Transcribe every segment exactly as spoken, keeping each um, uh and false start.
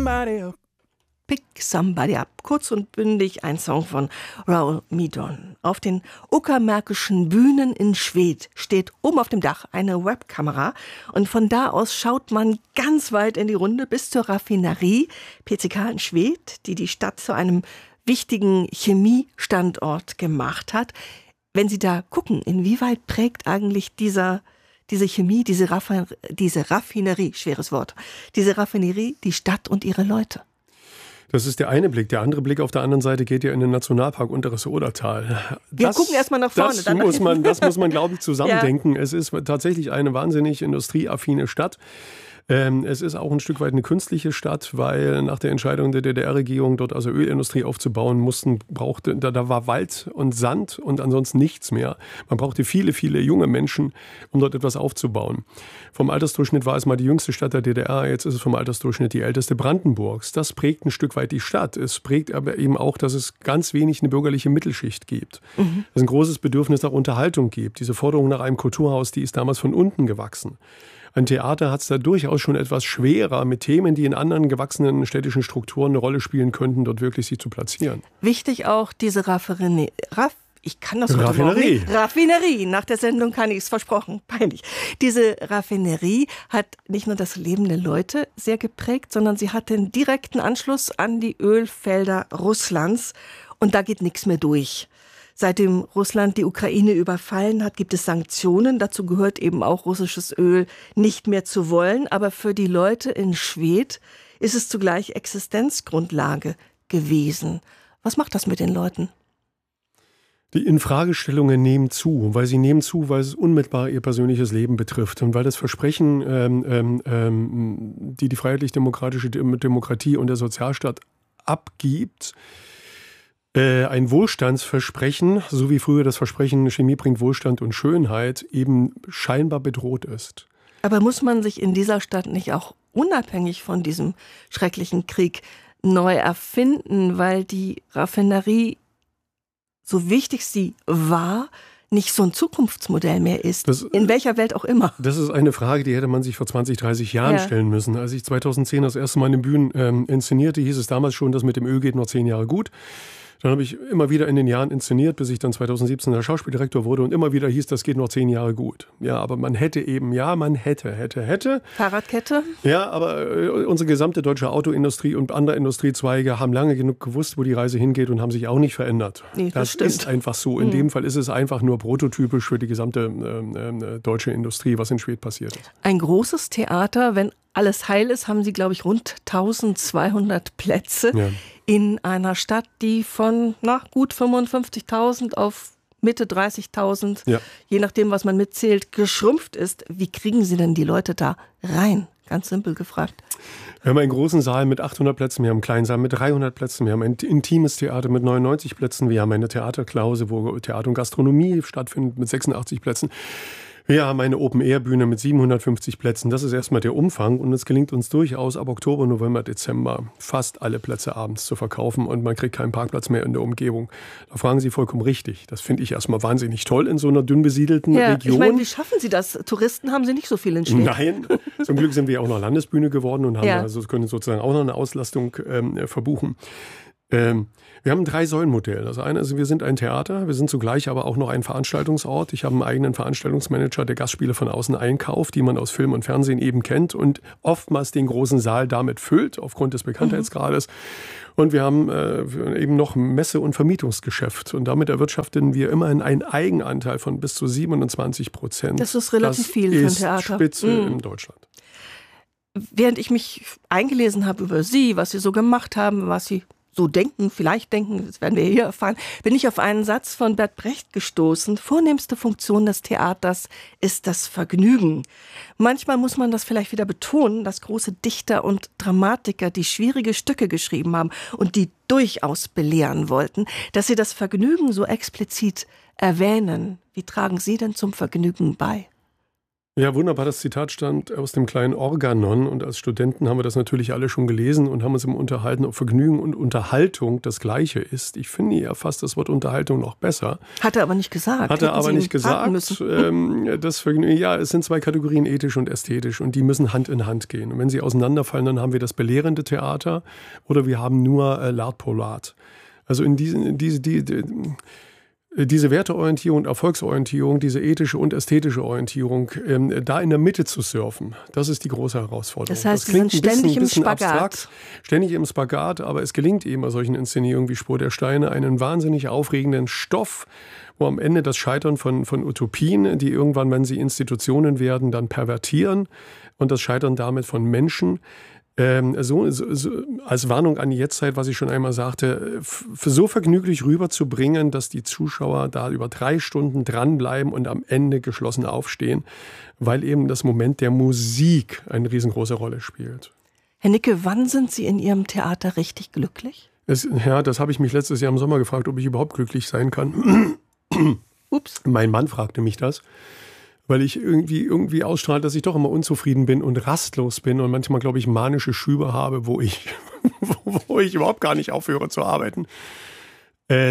somebody up. Pick Somebody Up. Kurz und bündig ein Song von Roll Me Down. Auf den uckermärkischen Bühnen in Schwedt steht oben auf dem Dach eine Webkamera und von da aus schaut man ganz weit in die Runde bis zur Raffinerie P C K in Schwedt, die die Stadt zu einem wichtigen Chemiestandort gemacht hat. Wenn Sie da gucken, inwieweit prägt eigentlich dieser diese Chemie, diese, Raffi- diese Raffinerie, schweres Wort, diese Raffinerie die Stadt und ihre Leute? Das ist der eine Blick. Der andere Blick auf der anderen Seite geht ja in den Nationalpark Unteres Odertal. Wir gucken erstmal nach vorne. Das dann muss man, das muss man, glaube ich, zusammendenken. Ja. Es ist tatsächlich eine wahnsinnig industrieaffine Stadt. Ähm, es ist auch ein Stück weit eine künstliche Stadt, weil nach der Entscheidung der D D R-Regierung, dort also Ölindustrie aufzubauen, mussten, brauchte, da, da war Wald und Sand und ansonsten nichts mehr. Man brauchte viele, viele junge Menschen, um dort etwas aufzubauen. Vom Altersdurchschnitt war es mal die jüngste Stadt der D D R, jetzt ist es vom Altersdurchschnitt die älteste Brandenburgs. Das prägt ein Stück weit die Stadt. Es prägt aber eben auch, dass es ganz wenig eine bürgerliche Mittelschicht gibt. Mhm. Dass es ein großes Bedürfnis nach Unterhaltung gibt. Diese Forderung nach einem Kulturhaus, die ist damals von unten gewachsen. Ein Theater hat es da durchaus schon etwas schwerer, mit Themen, die in anderen gewachsenen städtischen Strukturen eine Rolle spielen könnten, dort wirklich sich zu platzieren. Wichtig auch diese Raffinerie. Raff Ich kann das heute Raffinerie. Morgen nicht. Raffinerie. Nach der Sendung kann ich es, versprochen. Peinlich. Diese Raffinerie hat nicht nur das Leben der Leute sehr geprägt, sondern sie hat den direkten Anschluss an die Ölfelder Russlands. Und da geht nichts mehr durch. Seitdem Russland die Ukraine überfallen hat, gibt es Sanktionen. Dazu gehört eben auch russisches Öl nicht mehr zu wollen. Aber für die Leute in Schwedt ist es zugleich Existenzgrundlage gewesen. Was macht das mit den Leuten? Die Infragestellungen nehmen zu, weil sie nehmen zu, weil es unmittelbar ihr persönliches Leben betrifft und weil das Versprechen, ähm, ähm, die die freiheitlich-demokratische Demokratie und der Sozialstaat abgibt, äh, ein Wohlstandsversprechen, so wie früher das Versprechen, Chemie bringt Wohlstand und Schönheit, eben scheinbar bedroht ist. Aber muss man sich in dieser Stadt nicht auch unabhängig von diesem schrecklichen Krieg neu erfinden, weil die Raffinerie, so wichtig sie war, nicht so ein Zukunftsmodell mehr ist, das, in welcher Welt auch immer? Das ist eine Frage, die hätte man sich vor zwanzig, dreißig Jahren ja. stellen müssen. Als ich zweitausendzehn das erste Mal in den Bühnen ähm, inszenierte, hieß es damals schon, das mit dem Öl geht noch zehn Jahre gut. Dann habe ich immer wieder in den Jahren inszeniert, bis ich dann zweitausendsiebzehn der Schauspieldirektor wurde und immer wieder hieß, das geht noch zehn Jahre gut. Ja, aber man hätte eben, ja, man hätte, hätte, hätte. Fahrradkette? Ja, aber äh, unsere gesamte deutsche Autoindustrie und andere Industriezweige haben lange genug gewusst, wo die Reise hingeht und haben sich auch nicht verändert. Nee, das das ist einfach so. In hm. dem Fall ist es einfach nur prototypisch für die gesamte äh, äh, deutsche Industrie, was in Schwedt passiert ist. Ein großes Theater, wenn alles heil ist, haben Sie, glaube ich, rund eintausendzweihundert Plätze. Ja. In einer Stadt, die von na, gut fünfundfünfzigtausend auf Mitte dreißigtausend, ja. je nachdem, was man mitzählt, geschrumpft ist. Wie kriegen Sie denn die Leute da rein? Ganz simpel gefragt. Wir haben einen großen Saal mit achthundert Plätzen, wir haben einen kleinen Saal mit dreihundert Plätzen, wir haben ein intimes Theater mit neunundneunzig Plätzen, wir haben eine Theaterklause, wo Theater und Gastronomie stattfindet mit sechsundachtzig Plätzen. Wir haben eine Open-Air-Bühne mit siebenhundertfünfzig Plätzen. Das ist erstmal der Umfang. Und es gelingt uns durchaus ab Oktober, November, Dezember fast alle Plätze abends zu verkaufen. Und man kriegt keinen Parkplatz mehr in der Umgebung. Da fragen Sie vollkommen richtig. Das finde ich erstmal wahnsinnig toll in so einer dünn besiedelten ja, Region. Ich meine, wie schaffen Sie das? Touristen haben Sie nicht so viel in Schwedt. Nein, zum Glück sind wir auch noch Landesbühne geworden und haben ja. also können sozusagen auch noch eine Auslastung ähm, verbuchen. Ähm, wir haben ein Drei-Säulen-Modell. Das eine ist, wir sind ein Theater, wir sind zugleich aber auch noch ein Veranstaltungsort. Ich habe einen eigenen Veranstaltungsmanager, der Gastspiele von außen einkauft, die man aus Film und Fernsehen eben kennt und oftmals den großen Saal damit füllt, aufgrund des Bekanntheitsgrades. Mhm. Und wir haben äh, eben noch Messe- und Vermietungsgeschäft. Und damit erwirtschaften wir immerhin einen Eigenanteil von bis zu siebenundzwanzig Prozent. Das ist relativ das viel für ein ist Theater. Spitze mhm. in Deutschland. Während ich mich eingelesen habe über Sie, was Sie so gemacht haben, was Sie so denken, vielleicht denken, das werden wir hier erfahren, bin ich auf einen Satz von Bert Brecht gestoßen. Vornehmste Funktion des Theaters ist das Vergnügen. Manchmal muss man das vielleicht wieder betonen, dass große Dichter und Dramatiker, die schwierige Stücke geschrieben haben und die durchaus belehren wollten, dass sie das Vergnügen so explizit erwähnen. Wie tragen Sie denn zum Vergnügen bei? Ja, wunderbar. Das Zitat stammt aus dem kleinen Organon und als Studenten haben wir das natürlich alle schon gelesen und haben uns im Unterhalten, ob Vergnügen und Unterhaltung das Gleiche ist. Ich finde ja fast das Wort Unterhaltung noch besser. Hat er aber nicht gesagt. Hat er aber nicht gesagt. Ähm, das Vergnügen, ja, es sind zwei Kategorien, ethisch und ästhetisch, und die müssen Hand in Hand gehen. Und wenn sie auseinanderfallen, dann haben wir das belehrende Theater oder wir haben nur äh, Lartpolat. Also in diesen, in diese, die, die, Diese Werteorientierung und Erfolgsorientierung, diese ethische und ästhetische Orientierung, ähm, da in der Mitte zu surfen, das ist die große Herausforderung. Das heißt, das klingt Sie sind ständig ein bisschen, im bisschen Spagat. Abstrakt, ständig im Spagat, aber es gelingt eben bei solchen Inszenierungen wie Spur der Steine einen wahnsinnig aufregenden Stoff, wo am Ende das Scheitern von, von Utopien, die irgendwann, wenn sie Institutionen werden, dann pervertieren, und das Scheitern damit von Menschen, Ähm, so, so, so als Warnung an die Jetztzeit, was ich schon einmal sagte, f- so vergnüglich rüberzubringen, dass die Zuschauer da über drei Stunden dranbleiben und am Ende geschlossen aufstehen, weil eben das Moment der Musik eine riesengroße Rolle spielt. Herr Nicke, wann sind Sie in Ihrem Theater richtig glücklich? Es, ja, das habe ich mich letztes Jahr im Sommer gefragt, ob ich überhaupt glücklich sein kann. Ups. Mein Mann fragte mich das, weil ich irgendwie irgendwie ausstrahle, dass ich doch immer unzufrieden bin und rastlos bin und manchmal, glaube ich, manische Schübe habe, wo ich, wo ich überhaupt gar nicht aufhöre zu arbeiten. Äh,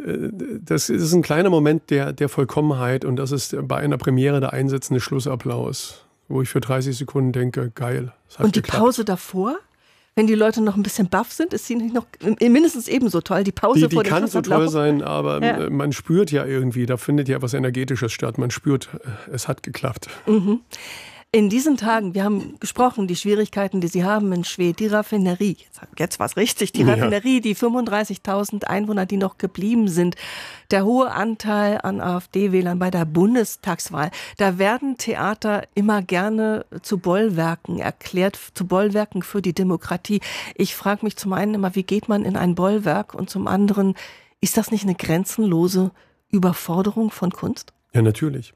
das ist ein kleiner Moment der, der Vollkommenheit, und das ist bei einer Premiere der einsetzende Schlussapplaus, wo ich für dreißig Sekunden denke, geil. Es hat Und die geklappt. Pause davor? Wenn die Leute noch ein bisschen baff sind, ist sie nicht noch mindestens ebenso toll. Die Pause Die, die vor dem kann so Schlussapplaus. toll sein, aber Ja. man spürt ja irgendwie, da findet ja was Energetisches statt. Man spürt, es hat geklappt. Mhm. In diesen Tagen, wir haben gesprochen, die Schwierigkeiten, die Sie haben in Schwedt, die Raffinerie, jetzt, jetzt war es richtig, die Ja. Raffinerie, die fünfunddreißigtausend Einwohner, die noch geblieben sind, der hohe Anteil an AfD-Wählern bei der Bundestagswahl, da werden Theater immer gerne zu Bollwerken erklärt, zu Bollwerken für die Demokratie. Ich frage mich zum einen immer, wie geht man in ein Bollwerk, und zum anderen, ist das nicht eine grenzenlose Überforderung von Kunst? Ja, natürlich.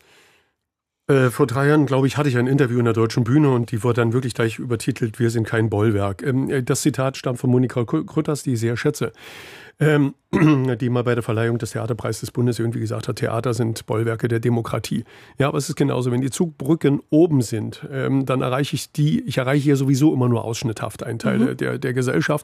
Äh, vor drei Jahren, glaube ich, hatte ich ein Interview in der Deutschen Bühne und die wurde dann wirklich gleich übertitelt, wir sind kein Bollwerk. Ähm, das Zitat stammt von Monika Krütters, die ich sehr schätze, ähm, die mal bei der Verleihung des Theaterpreises des Bundes irgendwie gesagt hat, Theater sind Bollwerke der Demokratie. Ja, aber es ist genauso, wenn die Zugbrücken oben sind, ähm, dann erreiche ich die, ich erreiche hier sowieso immer nur ausschnitthaft einen Teil mhm. der, der Gesellschaft.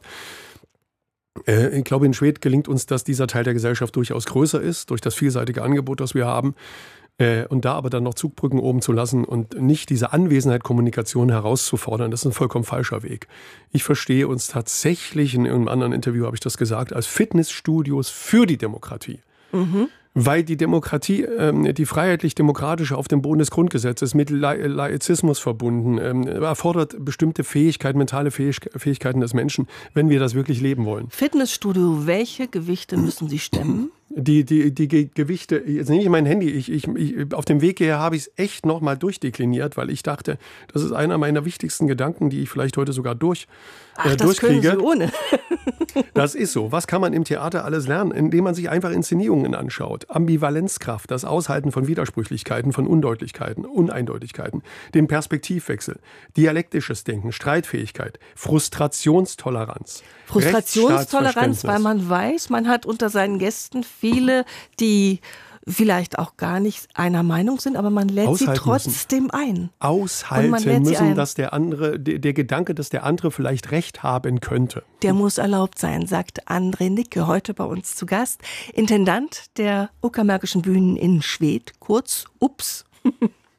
Ich glaube, in Schwedt gelingt uns, dass dieser Teil der Gesellschaft durchaus größer ist, durch das vielseitige Angebot, das wir haben. Und da aber dann noch Zugbrücken oben zu lassen und nicht diese Anwesenheit Kommunikation herauszufordern, das ist ein vollkommen falscher Weg. Ich verstehe uns tatsächlich, in einem anderen Interview habe ich das gesagt, als Fitnessstudios für die Demokratie. Mhm. Weil die Demokratie, ähm, die freiheitlich-demokratische auf dem Boden des Grundgesetzes mit Lai- Laizismus verbunden, ähm, erfordert bestimmte Fähigkeiten, mentale Fähig- Fähigkeiten des Menschen, wenn wir das wirklich leben wollen. Fitnessstudio, welche Gewichte müssen Sie stemmen? Die, die, die Ge- Gewichte, jetzt nehme ich mein Handy, ich, ich, ich, auf dem Weg hierher habe ich es echt nochmal durchdekliniert, weil ich dachte, das ist einer meiner wichtigsten Gedanken, die ich vielleicht heute sogar durch, Ach, äh, das durchkriege. können Sie ohne. Das ist so. Was kann man im Theater alles lernen? Indem man sich einfach Inszenierungen anschaut. Ambivalenzkraft, das Aushalten von Widersprüchlichkeiten, von Undeutlichkeiten, Uneindeutigkeiten, den Perspektivwechsel, dialektisches Denken, Streitfähigkeit, Frustrationstoleranz. Frustrationstoleranz, weil man weiß, man hat unter seinen Gästen viele, die vielleicht auch gar nicht einer Meinung sind, aber man lädt sie trotzdem müssen. ein. Aushalten müssen, dass der andere, der, der Gedanke, dass der andere vielleicht recht haben könnte. Der muss erlaubt sein, sagt André Nicke, heute bei uns zu Gast. Intendant der Uckermärkischen Bühnen in Schwedt, kurz Ups.